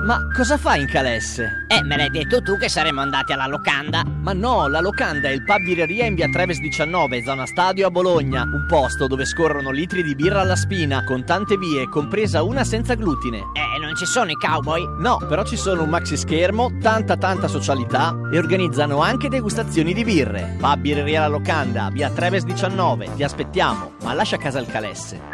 Ma cosa fai in Calesse? Me l'hai detto tu che saremmo andati alla locanda. Ma no, la locanda è il pub birreria in via Treves 19, zona Stadio a Bologna. Un posto dove scorrono litri di birra alla spina, con tante vie, compresa una senza glutine. Non ci sono i cowboy? No, però ci sono un maxi schermo, tanta socialità e organizzano anche degustazioni di birre. Pub birreria la locanda, via Treves 19, ti aspettiamo, ma lascia a casa il Calesse.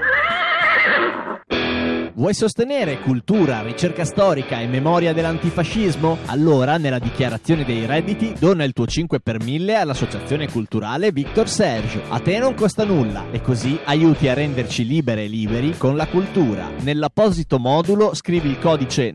Vuoi sostenere cultura, ricerca storica e memoria dell'antifascismo? Allora, nella dichiarazione dei redditi, dona il tuo 5 per 1000 all'associazione culturale Victor Serge. A te non costa nulla e così aiuti a renderci libere e liberi con la cultura. Nell'apposito modulo scrivi il codice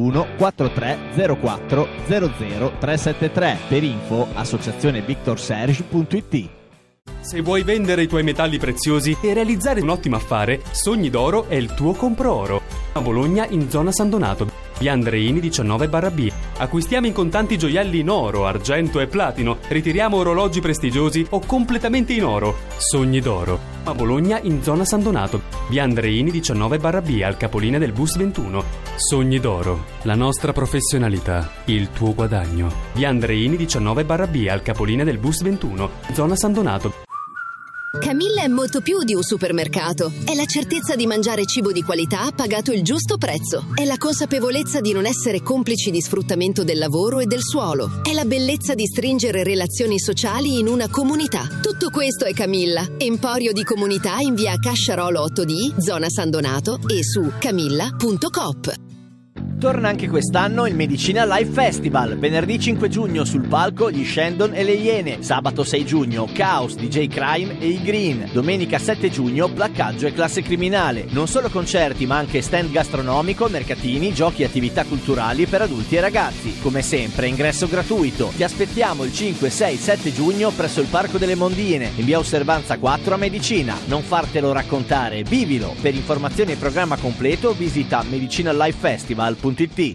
914304 00373. Per info associazionevictorserge.it. Se vuoi vendere i tuoi metalli preziosi e realizzare un ottimo affare, Sogni d'Oro è il tuo compro-oro. A Bologna, in zona San Donato, via Andreini 19/B. Acquistiamo in contanti gioielli in oro, argento e platino. Ritiriamo orologi prestigiosi o completamente in oro. Sogni d'Oro. A Bologna, in zona San Donato, via Andreini 19/B, al capolinea del bus 21. Sogni d'Oro. La nostra professionalità, il tuo guadagno. Via Andreini 19/B, al capolinea del bus 21, zona San Donato. Camilla è molto più di un supermercato. È la certezza di mangiare cibo di qualità pagato il giusto prezzo. È la consapevolezza di non essere complici di sfruttamento del lavoro e del suolo. È la bellezza di stringere relazioni sociali in una comunità. Tutto questo è Camilla, emporio di comunità in via Casciarolo 8D, zona San Donato e su camilla.coop. Torna anche quest'anno il Medicina Live Festival. Venerdì 5 giugno sul palco gli Shandon e le Iene. Sabato 6 giugno Chaos, DJ Crime e i Green. Domenica 7 giugno Placcaggio e Classe Criminale. Non solo concerti ma anche stand gastronomico, mercatini, giochi e attività culturali per adulti e ragazzi. Come sempre ingresso gratuito. Ti aspettiamo il 5, 6, 7 giugno presso il Parco delle Mondine in via Osservanza 4 a Medicina. Non fartelo raccontare, vivilo. Per informazioni e programma completo visita medicinalifefestival.it.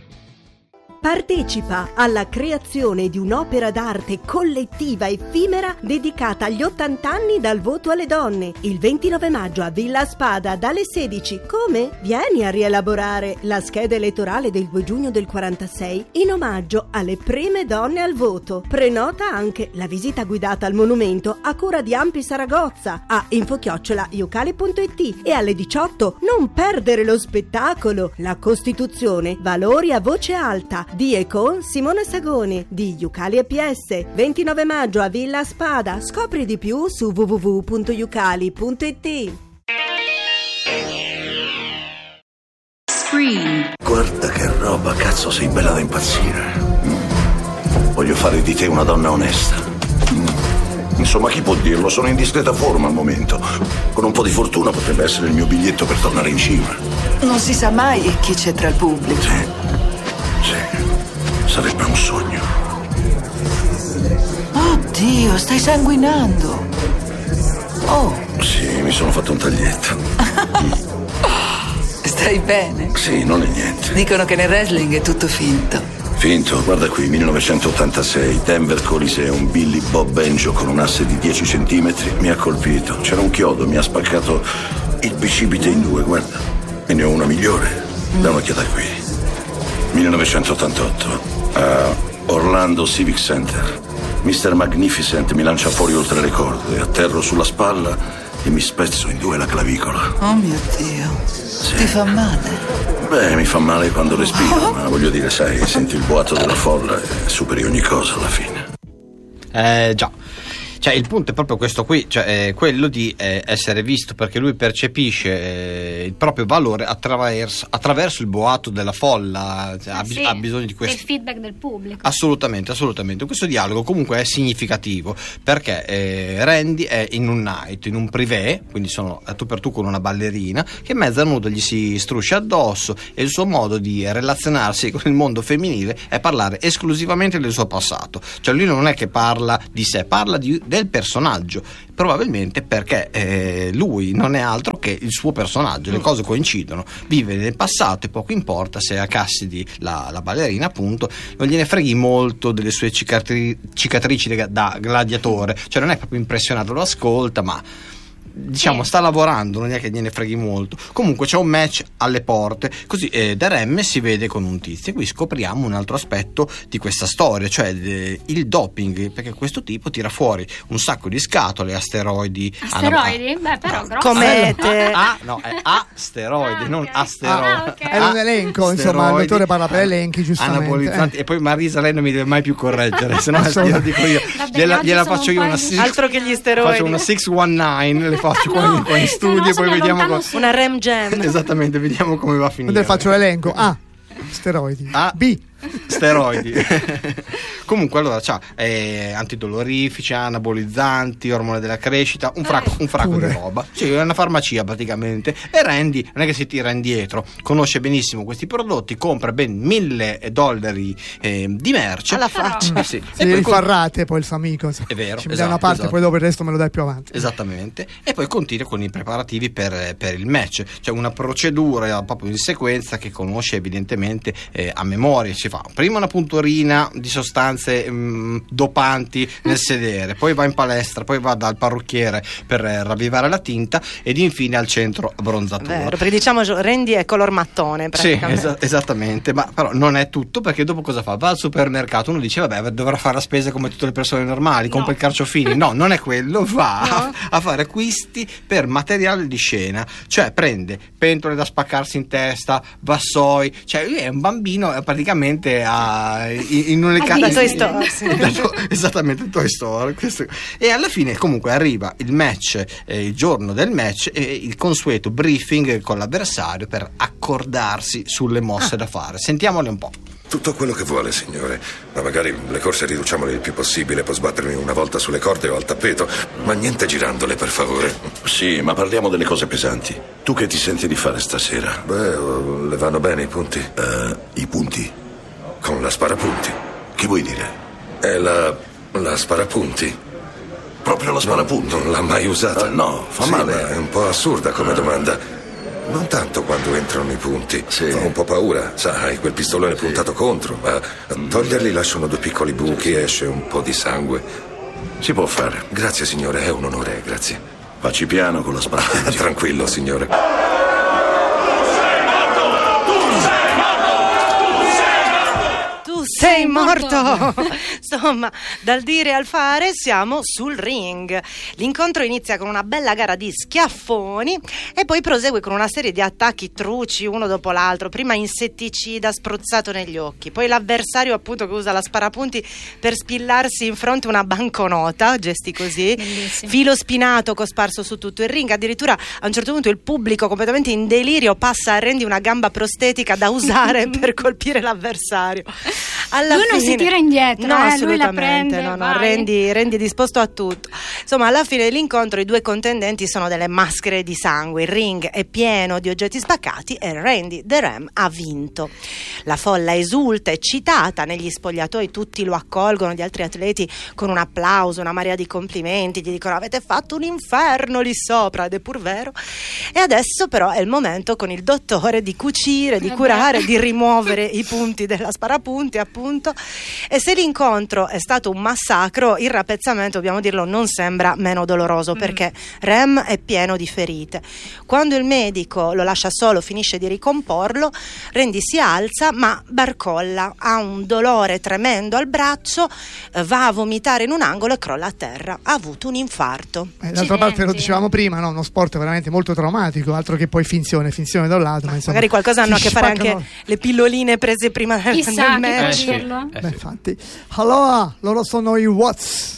Partecipa alla creazione di un'opera d'arte collettiva effimera dedicata agli 80 anni dal voto alle donne. Il 29 maggio a Villa Spada dalle 16. Come? Vieni a rielaborare la scheda elettorale del 2 giugno del 46 in omaggio alle prime donne al voto. Prenota anche la visita guidata al monumento a cura di Ampi Saragozza a info@iucali.it e alle 18 non perdere lo spettacolo La Costituzione, valori a voce alta di e con Simone Sagoni di Iucali EPS. 29 maggio a Villa Spada. Scopri di più su www.iucali.it. Guarda che roba, cazzo, sei bella da impazzire. Voglio fare di te una donna onesta. Insomma, chi può dirlo? Sono in discreta forma al momento. Con un po' di fortuna potrebbe essere il mio biglietto per tornare in cima. Non si sa mai chi c'è tra il pubblico. Sì, sarebbe un sogno. Oddio, stai sanguinando. Oh. Sì, mi sono fatto un taglietto. Stai bene? Sì, non è niente. Dicono che nel wrestling è tutto finto. Finto? Guarda qui, 1986, Denver Coliseum, Billy Bob Benjo con un asse di 10 centimetri mi ha colpito. C'era un chiodo, mi ha spaccato il bicipite in due, guarda. E ne ho una migliore. Da un'occhiata qui. 1988, a Orlando Civic Center. Mr. Magnificent mi lancia fuori oltre le corde, atterro sulla spalla e mi spezzo in due la clavicola. Oh mio Dio, sì. Ti fa male? Beh, mi fa male quando respiro, ma voglio dire, sai, senti il boato della folla e superi ogni cosa alla fine. Già. Cioè il punto è proprio questo qui, cioè quello di essere visto, perché lui percepisce il proprio valore attraverso il boato della folla, cioè, ha bisogno di questo, del feedback del pubblico. Assolutamente. Questo dialogo comunque è significativo perché Randy è in un night, in un privé, quindi sono a tu per tu con una ballerina che mezza nuda gli si struscia addosso e il suo modo di relazionarsi con il mondo femminile è parlare esclusivamente del suo passato. Cioè lui non è che parla di sé, parla del personaggio, probabilmente perché lui non è altro che il suo personaggio, le cose coincidono, vive nel passato e poco importa se a Cassidy, la ballerina appunto, non gliene freghi molto delle sue cicatrici da gladiatore, cioè non è proprio impressionato, lo ascolta, ma diciamo sta lavorando, non è che gliene freghi molto. Comunque c'è un match alle porte, così Derem si vede con un tizio, e qui scopriamo un altro aspetto di questa storia, cioè il doping, perché questo tipo tira fuori un sacco di scatole, asteroidi? Beh, però grosso. Comete. No, è asteroidi, non asteroidi. Okay. È un elenco, insomma, il dottore parla per elenchi, giustamente. Anabolizzanti. E poi Marisa, lei non mi deve mai più correggere, se no glielo dico io. Gliela faccio io altro che gli steroidi. Faccio una 619, le faccio qua in studio e poi vediamo una Rem Jam. Esattamente, vediamo come va a finire. Faccio l'elenco. A, steroidi. B, steroidi. Comunque allora c'ha antidolorifici, anabolizzanti, ormone della crescita, un fracco di roba. Cioè è una farmacia praticamente. E Randy non è che si tira indietro, conosce benissimo questi prodotti, compra ben $1,000 di merce alla faccia. Sì. Se li farrate poi il suo amico. È vero, ci mi dai una parte, poi dopo il resto me lo dai più avanti. Esattamente. E poi continua con i preparativi per il match, cioè una procedura proprio in sequenza che conosce evidentemente a memoria. Ci fa prima una punturina di sostanze dopanti nel sedere, poi va in palestra, poi va dal parrucchiere per ravvivare la tinta ed infine al centro abbronzatura. Vero, perché diciamo Randy è color mattone praticamente. Sì, esattamente, ma però non è tutto, perché dopo cosa fa? Va al supermercato, uno dice vabbè, dovrà fare la spesa come tutte le persone normali, compra il carciofini. No, non è quello, va a fare acquisti per materiale di scena, cioè prende pentole da spaccarsi in testa, vassoi, cioè lui è un bambino praticamente in una Toy Story. Esattamente, Toy Story. E alla fine comunque arriva il match, il giorno del match, e il consueto briefing con l'avversario per accordarsi sulle mosse da fare. Sentiamole un po'. Tutto quello che vuole, signore. Ma magari le corse riduciamole il più possibile. Può sbattermi una volta sulle corde o al tappeto, ma niente girandole, per favore. Sì, ma parliamo delle cose pesanti. Tu che ti senti di fare stasera? Beh, le vanno bene i punti. I punti? Con la sparapunti. Che vuoi dire? È la sparapunti. Proprio la sparapunti? Non l'ha mai usata? No, fa male. È un po' assurda come domanda. Non tanto quando entrano i punti. Fa un po' paura. Sai, quel pistolone puntato contro. Ma toglierli lasciano 2 piccoli buchi e esce un po' di sangue. Si può fare. Grazie, signore, è un onore, grazie. Facci piano con la sparapunti. Tranquillo, signore. Sei morto! Insomma, dal dire al fare siamo sul ring. L'incontro inizia con una bella gara di schiaffoni e poi prosegue con una serie di attacchi truci uno dopo l'altro. Prima insetticida spruzzato negli occhi, poi l'avversario appunto che usa la sparapunti per spillarsi in fronte una banconota, gesti così. Bellissimo. Filo spinato cosparso su tutto il ring. Addirittura a un certo punto il pubblico completamente in delirio passa a Randy una gamba prostetica da usare per colpire l'avversario. Lui non si tira indietro, lui la prende. No, Randy è disposto a tutto. Insomma, alla fine dell'incontro i due contendenti sono delle maschere di sangue. Il ring è pieno di oggetti spaccati e Randy Derem ha vinto. La folla esulta, eccitata, negli spogliatoi tutti lo accolgono, gli altri atleti con un applauso, una marea di complimenti, gli dicono avete fatto un inferno lì sopra, ed è pur vero. E adesso però è il momento con il dottore di cucire, di curare, di rimuovere i punti della sparapunti, appunto. E se l'incontro è stato un massacro, il rappezzamento, dobbiamo dirlo, non sembra meno doloroso, perché Rem è pieno di ferite. Quando il medico lo lascia solo, finisce di ricomporlo, Randy si alza ma barcolla, ha un dolore tremendo al braccio, va a vomitare in un angolo e crolla a terra. Ha avuto un infarto. D'altra parte lo dicevamo prima, no? Uno sport veramente molto traumatico, altro che poi finzione da un lato, ma insomma, magari qualcosa hanno a che fare anche le pilloline prese prima del Chissà, match. Beh, infatti. Allora, loro sono i Watts.